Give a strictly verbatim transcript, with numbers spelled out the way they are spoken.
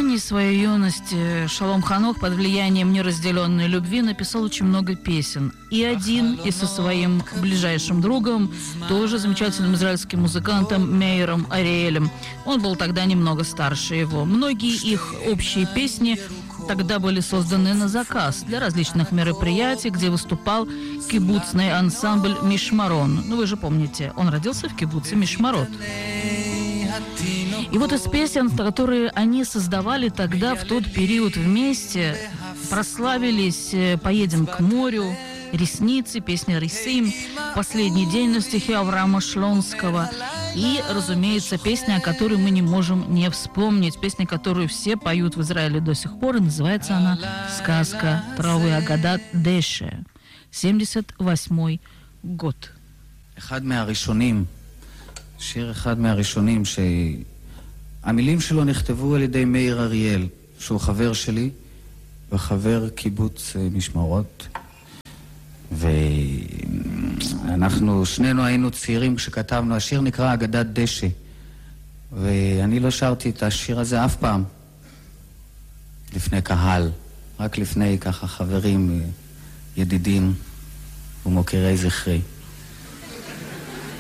ранней своей юности Шалом Ханох под влиянием неразделенной любви написал очень много песен. И один, и со своим ближайшим другом, тоже замечательным израильским музыкантом Мейером Ариэлем. Он был тогда немного старше его. Многие их общие песни тогда были созданы на заказ для различных мероприятий, где выступал кибуцный ансамбль Мишмарон. Ну, вы же помните, он родился в кибуце Мишмарот. И вот из песен, которые они создавали тогда, в тот период вместе, прославились «Поедем к морю», «Ресницы», песня «Рисим», «Последний день» на стихи Авраама Шлонского и, разумеется, песня, о которой мы не можем не вспомнить, песня, которую все поют в Израиле до сих пор, и называется она «Сказка травы Агадат Деше», семьдесят восьмой год. אחד מהראשונים, שיר אחד מהראשונים שהמילים שלו נכתבו על ידי מאיר אריאל, שהוא חבר שלי וחבר קיבוץ משמרות, ואנחנו שנינו היינו צעירים כשכתבנו. השיר נקרא אגדת דשא, ואני לא שרתי את השיר הזה אף פעם לפני קהל, רק לפני ככה חברים, ידידים ומוקירי זכרי.